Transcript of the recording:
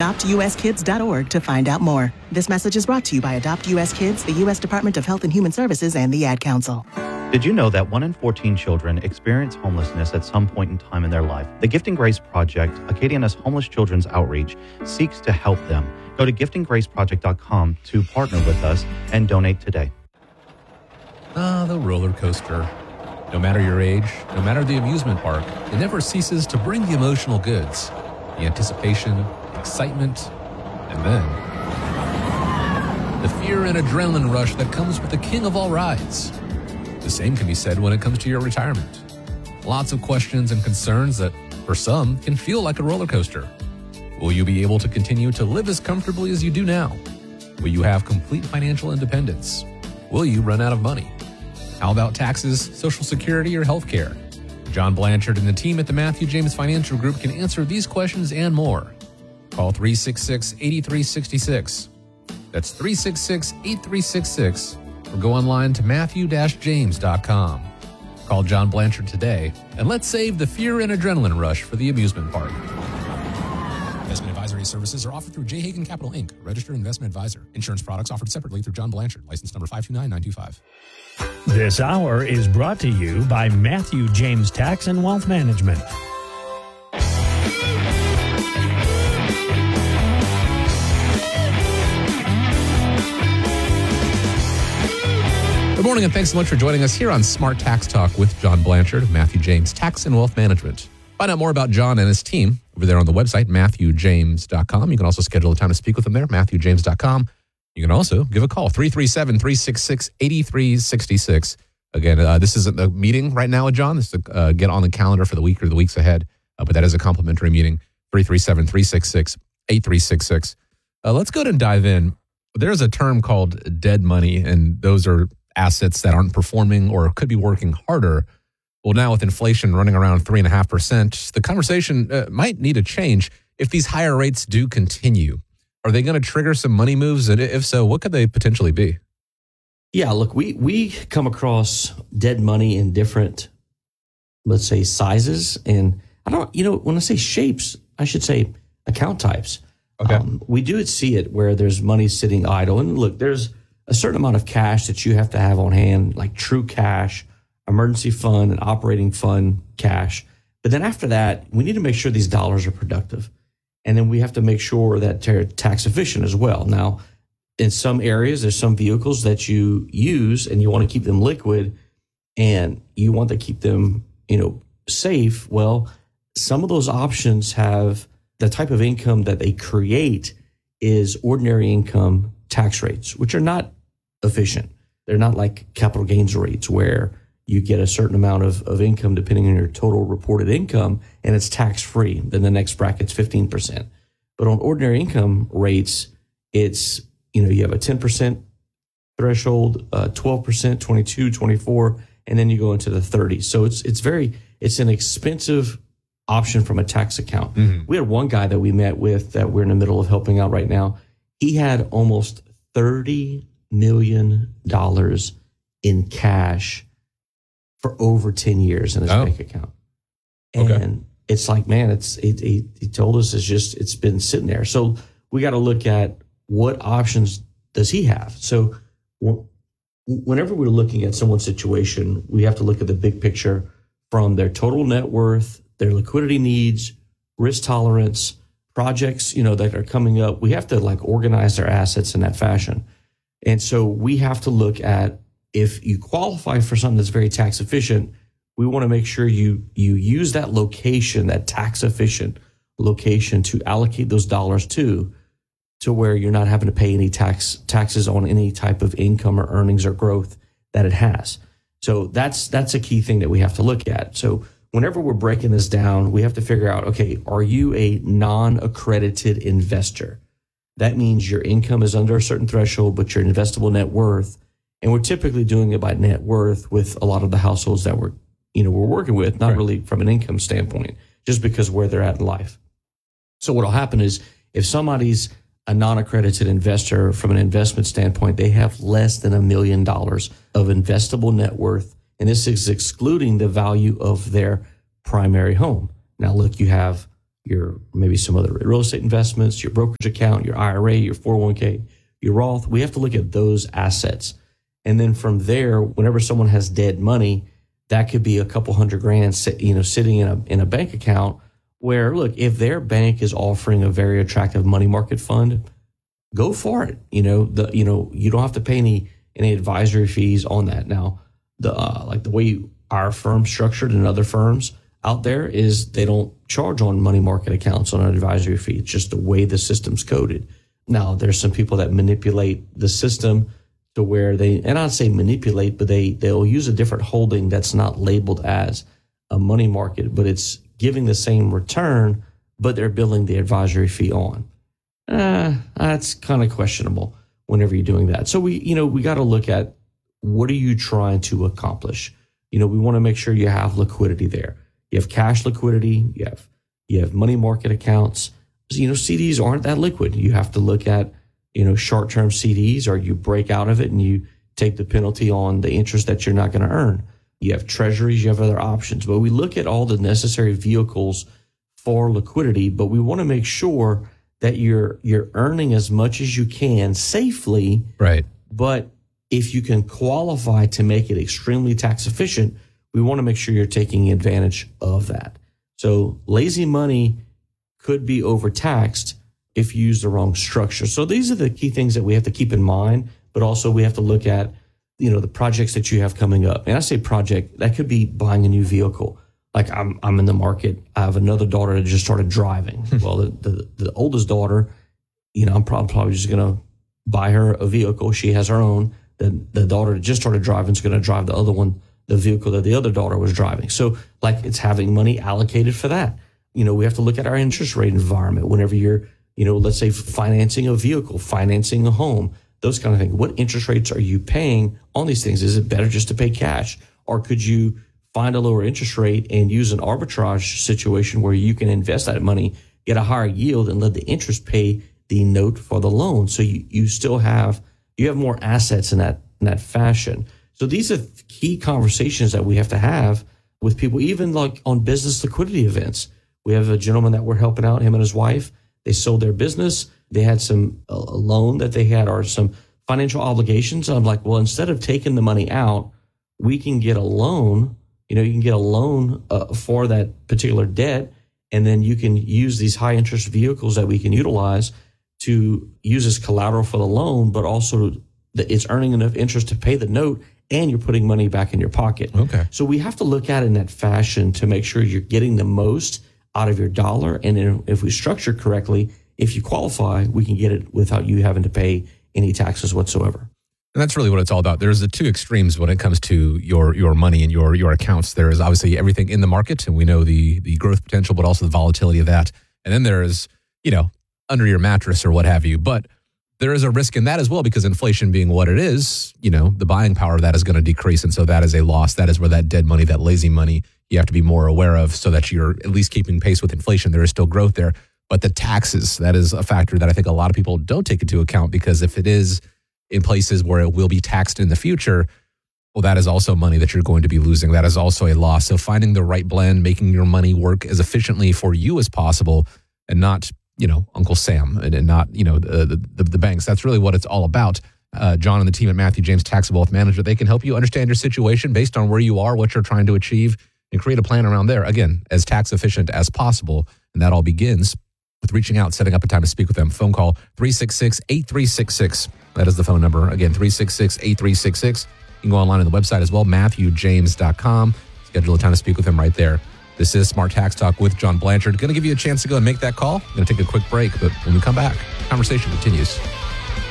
adoptuskids.org to find out more. This message is brought to you by Adopt U.S. Kids, the U.S. Department of Health and Human Services, and the Ad Council. Did you know that 1 in 14 children experience homelessness at some point in time in their life? The Gifting Grace Project, Acadiana's homeless children's outreach, seeks to help them. Go to giftinggraceproject.com to partner with us and donate today. The roller coaster. No matter your age, no matter the amusement park, it never ceases to bring the emotional goods. The anticipation, excitement, and then the fear and adrenaline rush that comes with the king of all rides. The same can be said when it comes to your retirement. Lots of questions and concerns that, for some, can feel like a roller coaster. Will you be able to continue to live as comfortably as you do now? Will you have complete financial independence? Will you run out of money? How about taxes, Social Security, or health care? John Blanchard and the team at the Matthew James Financial Group can answer these questions and more. Call 366-8366. That's 366-8366. Or go online to matthew-james.com. Call John Blanchard today, and let's save the fear and adrenaline rush for the amusement park. Investment advisory services are offered through J. Hagan Capital, Inc., registered investment advisor. Insurance products offered separately through John Blanchard, license number 529925. This hour is brought to you by Matthew James Tax and Wealth Management. Good morning, and thanks so much for joining us here on Smart Tax Talk with John Blanchard of Matthew James Tax and Wealth Management. Find out more about John and his team over there on the website, matthewjames.com. You can also schedule a time to speak with them there, matthewjames.com. You can also give a call, 337-366-8366. Again, this isn't a meeting right now with John. This is to get on the calendar for the week or the weeks ahead, but that is a complimentary meeting, 337-366-8366. Let's go ahead and dive in. There's a term called dead money, and those are assets that aren't performing or could be working harder. Well, now with inflation running around 3.5%, the conversation might need to change if these higher rates do continue. Are they going to trigger some money moves? And if so, what could they potentially be? Yeah, look, we come across dead money in different, let's say, sizes. And I don't, when I say shapes, I should say account types. Okay. We do see it where there's money sitting idle. And look, there's a certain amount of cash that you have to have on hand, like true cash, emergency fund, and operating fund cash. But then after that, we need to make sure these dollars are productive. And then we have to make sure that they're tax efficient as well. Now, in some areas, there's some vehicles that you use and you want to keep them liquid and you want to keep them, safe. Well, some of those options have the type of income that they create is ordinary income tax rates, which are not efficient. They're not like capital gains rates where you get a certain amount of income depending on your total reported income, and it's tax-free. Then the next bracket's 15%. But on ordinary income rates, it's, you have a 10% threshold, 12%, 22, 24, and then you go into the 30s. So it's an expensive option from a tax account. Mm-hmm. We had one guy that we met with that we're in the middle of helping out right now. He had almost $30 million in cash for over 10 years in his bank account. And it's like, man, he told us it's been sitting there. So we got to look at what options does he have? So whenever we're looking at someone's situation, we have to look at the big picture from their total net worth, their liquidity needs, risk tolerance, projects, that are coming up. We have to organize their assets in that fashion. And so we have to look at, if you qualify for something that's very tax efficient, we want to make sure you use that location, that tax efficient location, to allocate those dollars to where you're not having to pay any taxes on any type of income or earnings or growth that it has. So that's a key thing that we have to look at. So whenever we're breaking this down, we have to figure out, okay, are you a non-accredited investor? That means your income is under a certain threshold, but your investable net worth, and we're typically doing it by net worth with a lot of the households that we're working with, not really from an income standpoint, just because where they're at in life. So what'll happen is if somebody's a non-accredited investor from an investment standpoint, they have less than $1 million of investable net worth. And this is excluding the value of their primary home. Now, look, you have your maybe some other real estate investments, your brokerage account, your IRA, your 401k, your Roth. We have to look at those assets. And then from there, whenever someone has dead money, that could be a couple $100,000, sitting in a bank account where, look, if their bank is offering a very attractive money market fund, go for it. You don't have to pay any advisory fees on that. Now, the way our firm's structured and other firms out there is they don't charge on money market accounts on an advisory fee. It's just the way the system's coded. Now, there's some people that manipulate the system to where and I'd say manipulate, but they'll use a different holding that's not labeled as a money market, but it's giving the same return, but they're billing the advisory fee on. That's kind of questionable whenever you're doing that. So we got to look at, what are you trying to accomplish? We want to make sure you have liquidity there. You have cash liquidity. You have money market accounts. CDs aren't that liquid. You have to look at, short-term CDs, or you break out of it and you take the penalty on the interest that you're not going to earn. You have treasuries, you have other options. But we look at all the necessary vehicles for liquidity, but we want to make sure that you're earning as much as you can safely. Right. But if you can qualify to make it extremely tax efficient, we want to make sure you're taking advantage of that. So lazy money could be overtaxed if you use the wrong structure. So these are the key things that we have to keep in mind, but also we have to look at, the projects that you have coming up. And I say project, that could be buying a new vehicle. Like I'm in the market. I have another daughter that just started driving. Well, the oldest daughter, I'm probably just going to buy her a vehicle. She has her own. The daughter that just started driving is going to drive the other one, the vehicle that the other daughter was driving. So it's having money allocated for that. We have to look at our interest rate environment whenever you're, let's say financing a vehicle, financing a home, those kind of things. What interest rates are you paying on these things? Is it better just to pay cash, or could you find a lower interest rate and use an arbitrage situation where you can invest that money, get a higher yield, and let the interest pay the note for the loan? So you still have more assets in that fashion. So these are key conversations that we have to have with people, even like on business liquidity events. We have a gentleman that we're helping out, him and his wife. They sold their business. They had a loan that they had, or some financial obligations. I'm like, well, instead of taking the money out, we can get a loan. You can get a loan for that particular debt, and then you can use these high interest vehicles that we can utilize to use as collateral for the loan, but also it's earning enough interest to pay the note, and you're putting money back in your pocket. Okay. So we have to look at it in that fashion to make sure you're getting the most out of your dollar. And if we structure correctly, if you qualify, we can get it without you having to pay any taxes whatsoever. And that's really what it's all about. There's the two extremes when it comes to your money and your accounts. There is obviously everything in the market, and we know the growth potential, but also the volatility of that. And then there is, under your mattress or what have you. But there is a risk in that as well, because inflation being what it is, the buying power of that is going to decrease. And so that is a loss. That is where that dead money, that lazy money, you have to be more aware of so that you're at least keeping pace with inflation. There is still growth there. But the taxes, that is a factor that I think a lot of people don't take into account, because if it is in places where it will be taxed in the future, well, that is also money that you're going to be losing. That is also a loss. So finding the right blend, making your money work as efficiently for you as possible, and not, Uncle Sam and not, the banks. That's really what it's all about. John and the team at Matthew James Tax and Wealth Management, they can help you understand your situation based on where you are, what you're trying to achieve, and create a plan around there. Again, as tax efficient as possible. And that all begins with reaching out, setting up a time to speak with them. Phone call 366-8366. That is the phone number. Again, 366-8366. You can go online on the website as well, MatthewJames.com. Schedule a time to speak with him right there. This is Smart Tax Talk with John Blanchard. Going to give you a chance to go and make that call. Going to take a quick break, but when we come back, conversation continues.